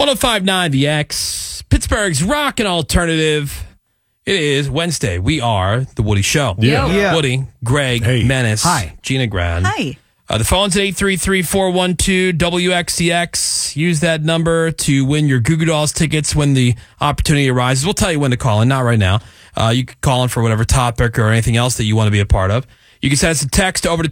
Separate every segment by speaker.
Speaker 1: 105.9 The X, Pittsburgh's rock and alternative. It is Wednesday. We are The Woody Show.
Speaker 2: Yeah.
Speaker 1: Woody, Greg, Menace,
Speaker 2: Hi.
Speaker 1: Gina Grand.
Speaker 3: Hi.
Speaker 1: The phone's at 833-412-WXDX. Use that number to win your Goo Goo Dolls tickets when the opportunity arises. We'll tell you when to call in, not right now. You can call in for whatever topic or anything else that you want to be a part of. You can send us a text over to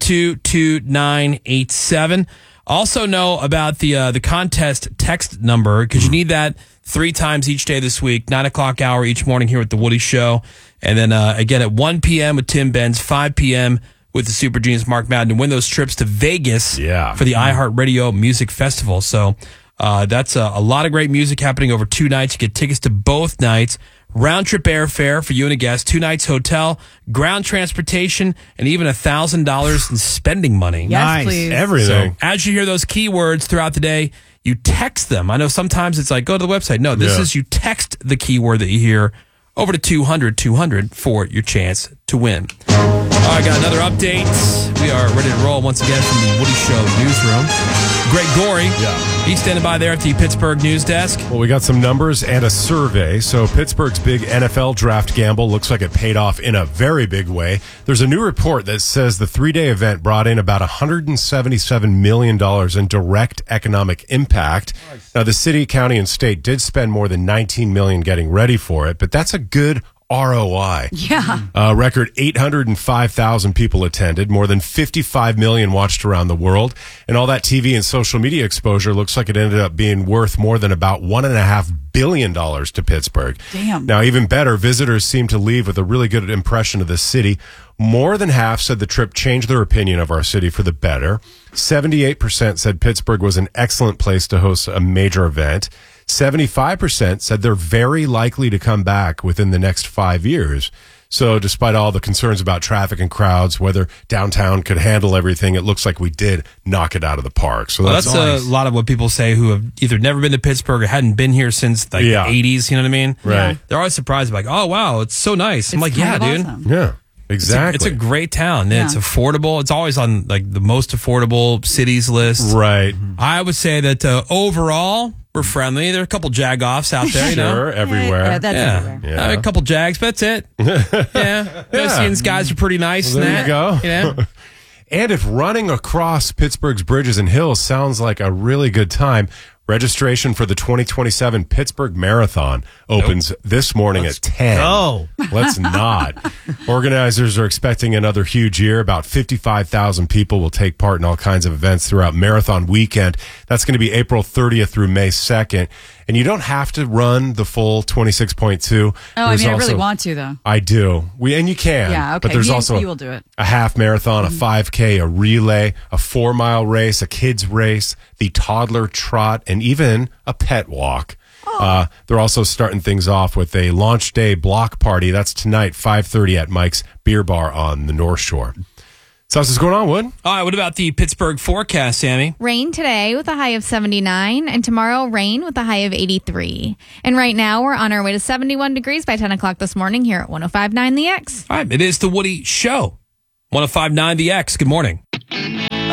Speaker 1: 22987. Also know about the contest text number because you need that 3 times each day this week, 9 o'clock hour each morning here at The Woody Show. And then again at 1 p.m. with Tim Benz, 5 p.m. with the Super Genius Mark Madden to win those trips to Vegas for the iHeartRadio Music Festival. So that's a lot of great music happening over 2 nights. You get tickets to both nights. Round-trip airfare for you and a guest, 2 nights hotel, ground transportation, and even $1,000 in spending money.
Speaker 3: Yes, please.
Speaker 2: Everything.
Speaker 1: So as you hear those keywords throughout the day, you text them. I know sometimes it's like, go to the website. No, this is you text the keyword that you hear over to 200-200 for your chance to win. I got another update. We are ready to roll once again from the Woody Show newsroom. Greg Gorey, he's standing by there at the Pittsburgh news desk.
Speaker 2: Well, we got some numbers and a survey. So Pittsburgh's big NFL draft gamble looks like it paid off in a very big way. There's a new report that says the 3-day event brought in about $177 million in direct economic impact. Now, the city, county, and state did spend more than $19 million getting ready for it, but that's a good ROI.
Speaker 3: Yeah.
Speaker 2: Record 805,000 people attended. More than 55 million watched around the world. And all that TV and social media exposure looks like it ended up being worth more than about $1.5 billion to Pittsburgh.
Speaker 3: Damn.
Speaker 2: Now, even better, visitors seem to leave with a really good impression of the city. More than half said the trip changed their opinion of our city for the better. 78% said Pittsburgh was an excellent place to host a major event. 75% said they're very likely to come back within the next 5 years. So despite all the concerns about traffic and crowds, whether downtown could handle everything, it looks like we did knock it out of the park. So that's
Speaker 1: a lot of what people say who have either never been to Pittsburgh or hadn't been here since the 80s. You know what I mean?
Speaker 2: Right.
Speaker 1: They're always surprised, like, oh, wow, it's so nice. I'm like, yeah, dude.
Speaker 3: Awesome.
Speaker 2: Yeah. Exactly.
Speaker 1: It's a great town.
Speaker 3: Yeah.
Speaker 1: It's affordable. It's always on like the most affordable cities list.
Speaker 2: Right.
Speaker 1: I would say that overall, we're friendly. There are a couple jag-offs out there, you know.
Speaker 2: Sure, everywhere.
Speaker 3: Yeah, that's everywhere.
Speaker 2: Yeah.
Speaker 1: A couple jags, but that's it. These guys are pretty nice.
Speaker 2: Well,
Speaker 1: and
Speaker 2: there you go.
Speaker 1: You know?
Speaker 2: And if running across Pittsburgh's bridges and hills sounds like a really good time, registration for the 2027 Pittsburgh Marathon opens this morning at 10.
Speaker 4: go.
Speaker 2: Let's not. Organizers are expecting another huge year. About 55,000 people will take part in all kinds of events throughout Marathon weekend. That's going to be April 30th through May 2nd. And you don't have to run the full 26.2.
Speaker 3: I really want to, though.
Speaker 2: I do. And you can.
Speaker 3: Yeah, okay.
Speaker 2: But there's also
Speaker 3: you will do it.
Speaker 2: a half marathon, a 5K, a relay, a 4-mile race, a kids race, the toddler trot, and even a pet walk. They're also starting things off with a launch day block party. That's tonight, 5:30 at Mike's Beer Bar on the North Shore. So what's going on, Wood?
Speaker 1: All right, what about the Pittsburgh forecast, Sammy?
Speaker 5: Rain today with a high of 79, and tomorrow rain with a high of 83. And right now we're on our way to 71 degrees by 10 o'clock this morning here at 105.9 The X.
Speaker 1: All right, it is the Woody Show. 105.9 The X. Good morning.